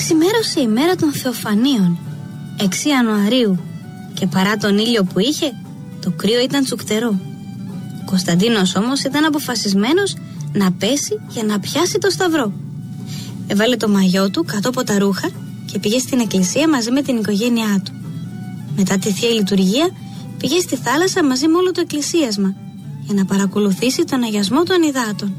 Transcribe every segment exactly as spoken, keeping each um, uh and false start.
Ξημέρωσε η μέρα των Θεοφανίων, έξι Ιανουαρίου, και παρά τον ήλιο που είχε, το κρύο ήταν τσουκτερό. Ο Κωνσταντίνος όμως ήταν αποφασισμένος να πέσει για να πιάσει το σταυρό. Έβαλε το μαγιό του κάτω από τα ρούχα και πήγε στην εκκλησία μαζί με την οικογένειά του. Μετά τη Θεία Λειτουργία πήγε στη θάλασσα μαζί με όλο το εκκλησίασμα για να παρακολουθήσει τον αγιασμό των υδάτων.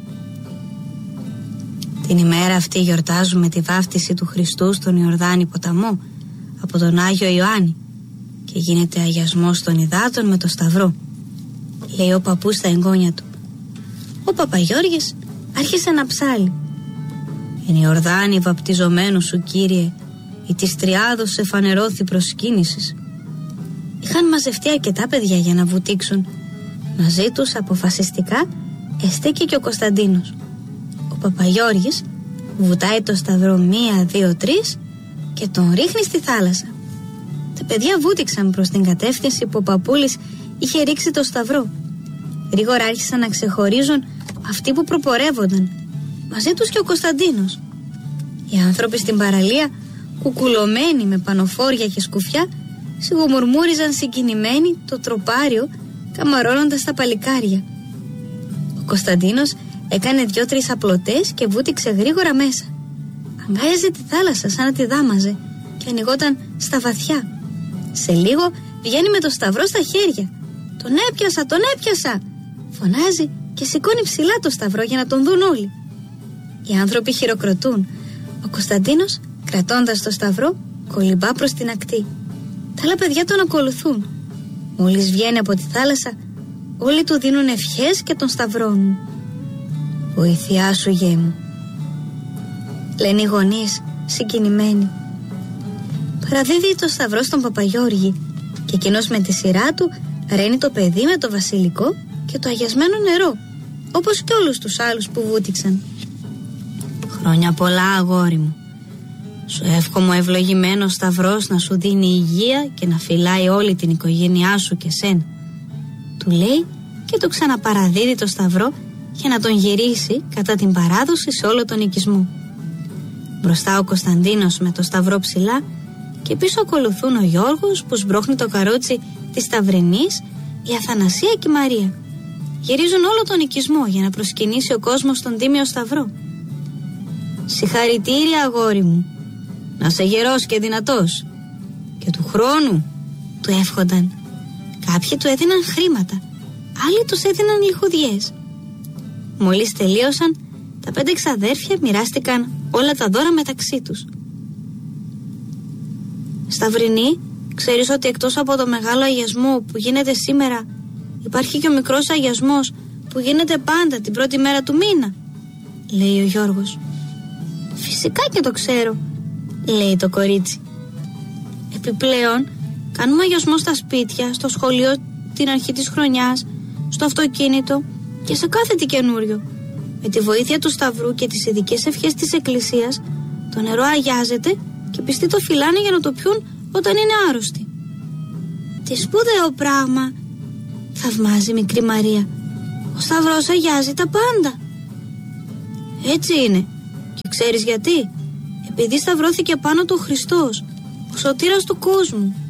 Την ημέρα αυτή γιορτάζουμε τη βάφτιση του Χριστού στον Ιορδάνη ποταμό από τον Άγιο Ιωάννη και γίνεται αγιασμός των υδάτων με το σταυρό, λέει ο παππούς στα εγγόνια του. Ο Παπαγιώργης άρχισε να ψάλει: «Εν Ιορδάνη βαπτιζομένου σου, Κύριε, η της τριάδος εφανερώθη προσκύνησης». Είχαν μαζευτεί αρκετά παιδιά για να βουτήξουν. Μαζί τους αποφασιστικά εστέκει και ο Κωνσταντίνος. Ο Παπαγιώργης βουτάει το σταυρό μία, δύο, τρεις και τον ρίχνει στη θάλασσα. Τα παιδιά βούτυξαν προς την κατεύθυνση που ο παππούλης είχε ρίξει το σταυρό. Γρήγορα άρχισαν να ξεχωρίζουν αυτοί που προπορεύονταν, μαζί τους και ο Κωνσταντίνος. Οι άνθρωποι στην παραλία, κουκουλωμένοι με πανοφόρια και σκουφιά, σιγομουρμούριζαν συγκινημένοι το τροπάριο, καμαρώνοντας τα παλικάρια. Ο Κωνσταντίνος έκανε δυο-τρεις απλωτές και βούτυξε γρήγορα μέσα. Αγκάλιαζε τη θάλασσα σαν να τη δάμαζε και ανοιγόταν στα βαθιά. Σε λίγο βγαίνει με το σταυρό στα χέρια. «Τον έπιασα, τον έπιασα!» φωνάζει και σηκώνει ψηλά το σταυρό για να τον δουν όλοι. Οι άνθρωποι χειροκροτούν. Ο Κωνσταντίνος, κρατώντας το σταυρό, κολυμπά προς την ακτή. Τα άλλα παιδιά τον ακολουθούν. Μόλις βγαίνει από τη θάλασσα, όλοι του δίνουν ευχές και τον σταυρώνουν. «Βοήθειά σου, γέ μου», λένε οι γονείς συγκινημένοι. Παραδίδει το σταυρό στον Παπαγιώργη και εκείνος με τη σειρά του ραίνει το παιδί με το βασιλικό και το αγιασμένο νερό, όπως και όλους τους άλλους που βούτυξαν. «Χρόνια πολλά, αγόρι μου. Σου εύχομαι ο ευλογημένος σταυρός να σου δίνει υγεία και να φυλάει όλη την οικογένειά σου και σένα», του λέει και του ξαναπαραδίδει το σταυρό για να τον γυρίσει κατά την παράδοση σε όλο τον οικισμό. Μπροστά ο Κωνσταντίνος με το σταυρό ψηλά και πίσω ακολουθούν ο Γιώργος που σμπρώχνει το καρότσι της Σταυρινής, η Αθανασία και η Μαρία. Γυρίζουν όλο τον οικισμό για να προσκυνήσει ο κόσμος τον τίμιο σταυρό. «Συγχαρητήρια, αγόρι μου. Να σε γερός και δυνατός. Και του χρόνου», του εύχονταν. Κάποιοι του έδιναν χρήματα, άλλοι τους έδιναν λιχουδιές. Μόλις τελείωσαν, τα πέντε ξαδέρφια μοιράστηκαν όλα τα δώρα μεταξύ τους. «Σταυρινή, ξέρεις ότι εκτός από το μεγάλο αγιασμό που γίνεται σήμερα, υπάρχει και ο μικρός αγιασμός που γίνεται πάντα την πρώτη μέρα του μήνα?» λέει ο Γιώργος. «Φυσικά και το ξέρω», λέει το κορίτσι. «Επιπλέον, κάνουμε αγιασμό στα σπίτια, στο σχολείο την αρχή της χρονιάς, στο αυτοκίνητο και σε κάθε τι καινούριο. Με τη βοήθεια του σταυρού και τις ειδικές ευχές της εκκλησίας, το νερό αγιάζεται και οι πιστοί το φυλάνε για να το πιούν όταν είναι άρρωστοι». «Τι σπουδαίο πράγμα», θαυμάζει η μικρή Μαρία. «Ο σταυρός αγιάζει τα πάντα». «Έτσι είναι. Και ξέρεις γιατί? Επειδή σταυρώθηκε πάνω του ο Χριστός, ο σωτήρας του κόσμου.